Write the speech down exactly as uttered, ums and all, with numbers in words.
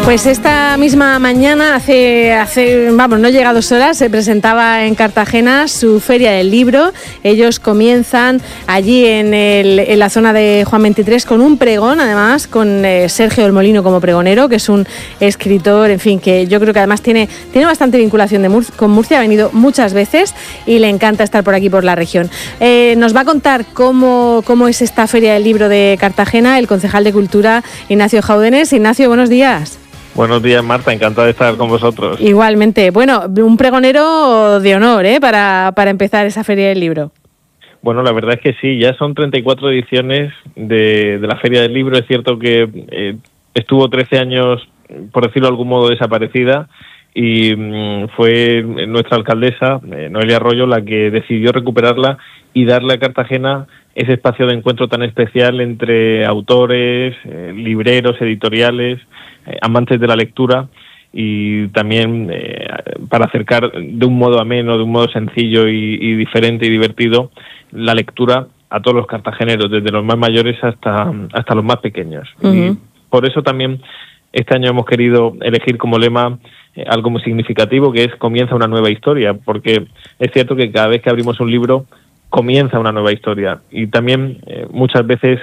Pues esta misma mañana, hace, hace, vamos, no llega a dos horas, se presentaba en Cartagena su Feria del Libro. Ellos comienzan allí en, el, en la zona de Juan veintitrés con un pregón, además, con eh, Sergio del Molino como pregonero, que es un escritor, en fin, que yo creo que además tiene, tiene bastante vinculación de Mur- con Murcia, ha venido muchas veces y le encanta estar por aquí, por la región. Eh, nos va a contar cómo, cómo es esta Feria del Libro de Cartagena el concejal de Cultura, Ignacio Jaúdenes. Ignacio, buenos días. Buenos días, Marta, encantado de estar con vosotros. Igualmente. Bueno, un pregonero de honor, ¿eh? Para, para empezar esa Feria del Libro. Bueno, la verdad es que sí, ya son treinta y cuatro ediciones de, de la Feria del Libro. Es cierto que eh, estuvo trece años, por decirlo de algún modo, desaparecida y mmm, fue nuestra alcaldesa, eh, Noelia Arroyo, la que decidió recuperarla y darle a Cartagena ese espacio de encuentro tan especial entre autores, eh, libreros, editoriales, eh, amantes de la lectura y también eh, para acercar de un modo ameno, de un modo sencillo y, y diferente y divertido la lectura a todos los cartageneros, desde los más mayores hasta, hasta los más pequeños. Uh-huh. Y por eso también este año hemos querido elegir como lema eh, algo muy significativo, que es comienza una nueva historia, porque es cierto que cada vez que abrimos un libro comienza una nueva historia y también eh, muchas veces